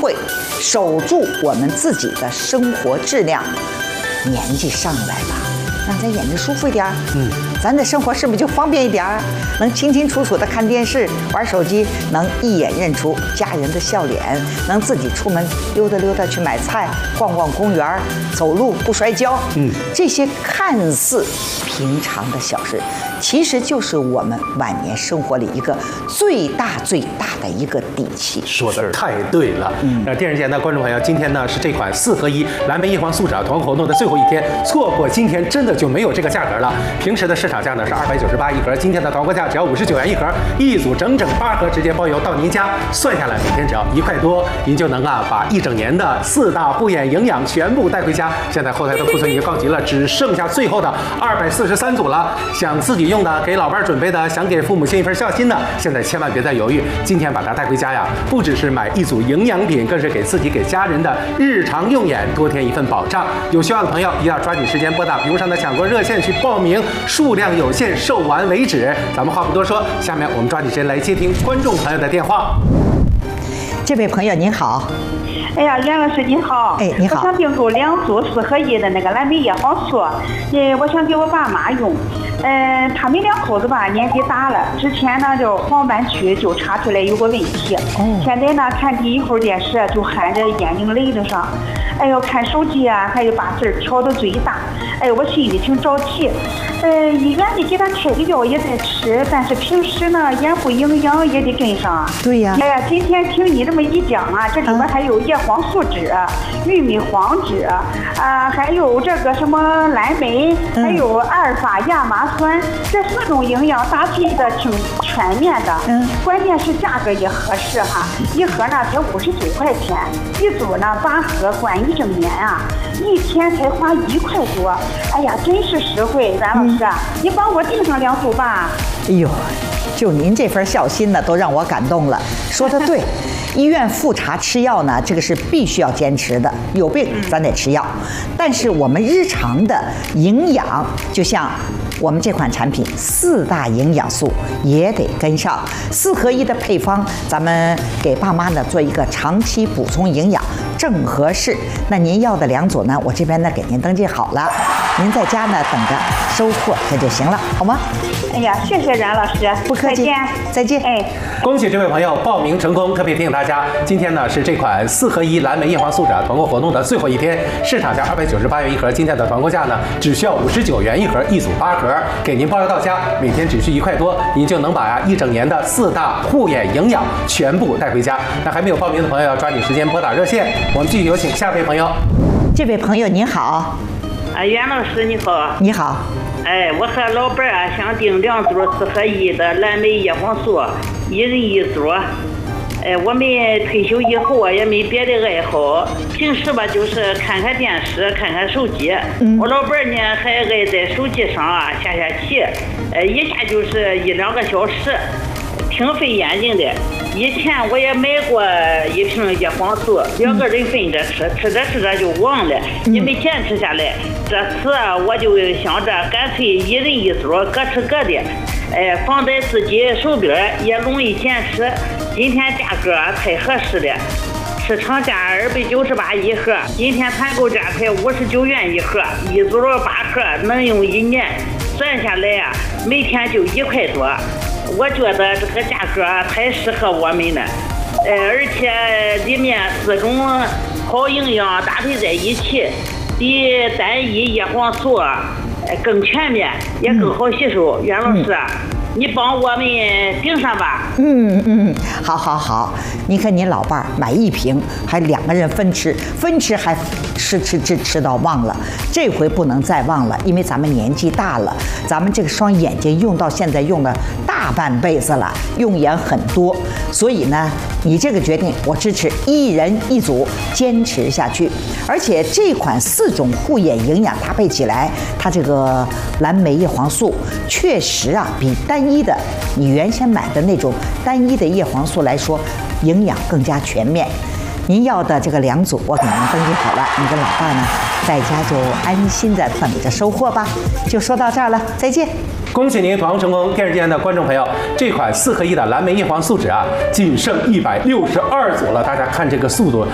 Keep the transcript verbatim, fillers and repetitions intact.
慧，守住我们自己的生活质量。年纪上来了，让咱眼睛舒服一点，嗯，咱的生活是不是就方便一点？能清清楚楚的看电视、玩手机，能一眼认出家人的笑脸，能自己出门溜达溜达去买菜、逛逛公园、走路不摔跤，嗯，这些看似平常的小事，其实就是我们晚年生活里一个最大最大的一个底气。 说的太对了。嗯，那电视前的观众朋友，今天呢是这款四合一蓝莓叶黄素酯团购活动的最后一天，错过今天真的就没有这个价格了。平时的市场价呢是二百九十八一盒，今天的团购价只要五十九元一盒，一组整整八盒直接包邮到您家，算下来每天只要一块多，您就能啊把一整年的四大护眼营养全部带回家。现在后台的库存已经告急了，只剩下最后的二百四十三组了。想自己用的，给老伴准备的，想给父母尽一份孝心的，现在千万别再犹豫，今天把它带回家呀，不只是买一组营养品，更是给自己给家人的日常用眼多添一份保障。有需要的朋友一定要抓紧时间拨打屏幕上的抢购热线去报名，数量有限，售完为止。咱们话不多说，下面我们抓紧时间来接听观众朋友的电话。 这位朋友您好。 哎呀，袁老师你好。 哎，你好。 我想订购两组四合一的那个蓝莓叶黄素，呃，我想给我爸妈用。嗯、呃，他们两口子吧年纪大了，之前呢就黄斑区就查出来有个问题，哦、现在呢看第一口电视就喊着眼睛累着上，哎呦看手机啊，还有把字儿调到最大，哎我心里挺着急。呃，医院里给他开的药也在吃，但是平时呢眼部营养也得跟上。 对呀。 哎呀，今天听你这么一讲啊，这里边还有叶黄素酯、玉米黄酯啊，还有这个什么蓝莓，还有阿尔法亚麻酸，这四种营养搭配的挺全面的。嗯。关键是价格也合适哈，一盒呢才五十九块钱，一组呢八盒管一整年啊，一天才花一块多。哎呀，真是实惠，咱老师啊，嗯、你帮我订上两组吧。 哎呦，就您这份孝心呢，都让我感动了。说得对。医院复查吃药呢，这个是必须要坚持的。有病咱得吃药，但是我们日常的营养，就像我们这款产品四大营养素也得跟上。四合一的配方，咱们给爸妈呢做一个长期补充营养，正合适。那您要的两组呢，我这边呢给您登记好了，您在家呢等着收货这就行了，好吗？ 哎呀，谢谢冉老师， 不客气，再见，再见。 哎， 恭喜这位朋友报名成功！特别提醒大家，今天呢是这款四合一蓝莓叶黄素酯团购活动的最后一天，市场价二百九十八元一盒，今天的团购价呢只需要五十九元一盒，一组八盒，给您包邮到家，每天只需一块多，您就能把呀一整年的四大护眼营养全部带回家。那还没有报名的朋友要抓紧时间拨打热线。我们继续有请下位朋友。 这位朋友您好。 啊，袁老师你好。 你好。 哎，我和老伴儿啊想订两组四合一的蓝莓叶黄素，一人一组。哎，我们退休以后啊也没别的爱好，平时吧就是看看电视，看看手机。嗯、我老伴儿呢还爱在手机上啊下下棋，呃，一下就是一两个小时，挺费眼睛的。以前我也买过一瓶叶黄素，两个人分着吃，吃着吃着就忘了，也没坚持下来。这次啊，我就想着干脆一人一组，各吃各的，哎，放在自己手边也容易坚持。今天价格太合适了，市场价二百九十八一盒，今天团购价才五十九元一盒，一组八盒能用一年，算下来啊，每天就一块多。我觉得这个价格太适合我们了，呃，而且里面四种好营养搭配在一起，比单一叶黄素更全面，也更好吸收。袁老师，嗯、你帮我们订上吧。 嗯嗯，好好好，你看你老伴儿买一瓶，还两个人分吃，分吃还吃吃吃吃到忘了，这回不能再忘了，因为咱们年纪大了，咱们这个双眼睛用到现在用了大半辈子了，用眼很多，所以呢，你这个决定我支持，一人一组，坚持下去。而且这款四种护眼营养搭配起来，它这个蓝莓叶黄素确实啊，比单一的你原先买的那种单一的叶黄素来说，营养更加全面。您要的这个两组我给您登记好了，你跟老爸呢在家就安心的等着收货吧。就说到这儿了，再见。 恭喜您团购成功！电视机前的观众朋友，这款四合一的蓝莓叶黄素酯啊，仅剩一百六十二组了，大家看这个速度。